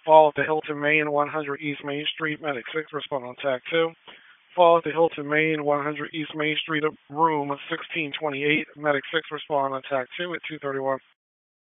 Fall at the Hilton Main, 100 East Main Street, Medic 6, respond on TAC 2. Fall at the Hilton Main, 100 East Main Street, room 1628, Medic 6, respond on TAC 2 at 2:31.